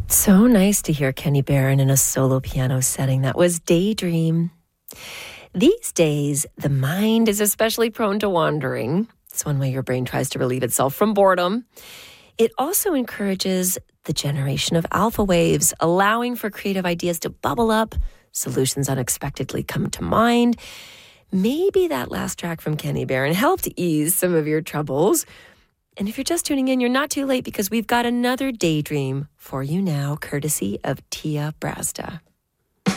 So nice to hear Kenny Barron in a solo piano setting. That was Daydream. These days, the mind is especially prone to wandering. It's one way your brain tries to relieve itself from boredom. It also encourages the generation of alpha waves, allowing for creative ideas to bubble up, solutions unexpectedly come to mind. Maybe that last track from Kenny Barron helped ease some of your troubles. And if you're just tuning in, you're not too late because we've got another Daydream for you now, courtesy of Tia Brasta.